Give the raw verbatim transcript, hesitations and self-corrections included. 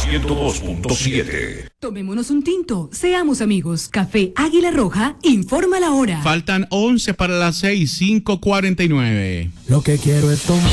ciento dos punto siete. Tomémonos un tinto, seamos amigos. Café Águila Roja, informa la hora. Faltan once para las seis, cinco cuarenta y nueve. Lo que quiero es tomar.